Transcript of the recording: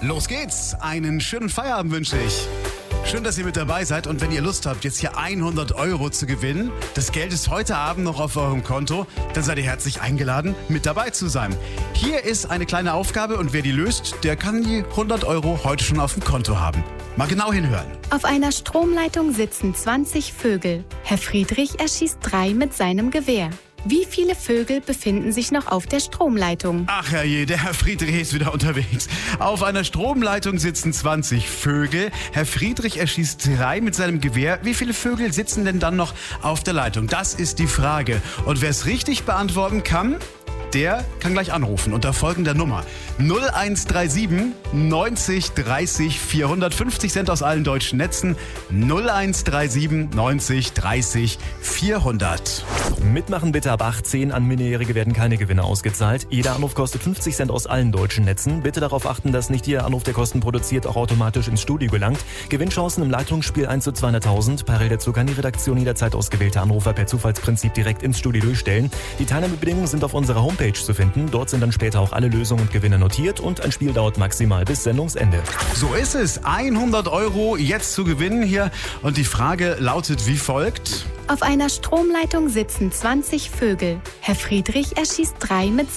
Los geht's. Einen schönen Feierabend wünsche ich. Schön, dass ihr mit dabei seid und wenn ihr Lust habt, jetzt hier 100 € zu gewinnen, das Geld ist heute Abend noch auf eurem Konto, dann seid ihr herzlich eingeladen, mit dabei zu sein. Hier ist eine kleine Aufgabe und wer die löst, der kann die 100 € heute schon auf dem Konto haben. Mal genau hinhören. Auf einer Stromleitung sitzen 20 Vögel. Herr Friedrich erschießt 3 mit seinem Gewehr. Wie viele Vögel befinden sich noch auf der Stromleitung? Ach herrje, der Herr Friedrich ist wieder unterwegs. Auf einer Stromleitung sitzen 20 Vögel. Herr Friedrich erschießt 3 mit seinem Gewehr. Wie viele Vögel sitzen denn dann noch auf der Leitung? Das ist die Frage. Und wer es richtig beantworten kann, der kann gleich anrufen unter folgender Nummer 0137 90 30 450 Cent aus allen deutschen Netzen 0137 90 30 400. Mitmachen bitte ab 18. An Minderjährige werden keine Gewinne ausgezahlt. Jeder Anruf kostet 50 Cent aus allen deutschen Netzen. Bitte darauf achten, dass nicht jeder Anruf, der Kosten produziert, auch automatisch ins Studio gelangt. Gewinnchancen im Leitungsspiel 1 zu 200.000. Parallel dazu kann die Redaktion jederzeit ausgewählte Anrufer per Zufallsprinzip direkt ins Studio durchstellen. Die Teilnahmebedingungen sind auf unserer Homepage zu finden. Dort sind dann später auch alle Lösungen und Gewinne notiert und ein Spiel dauert maximal bis Sendungsende. So ist es. 100 € jetzt zu gewinnen hier. Und die Frage lautet wie folgt. Auf einer Stromleitung sitzen 20 Vögel. Herr Friedrich erschießt 3 mit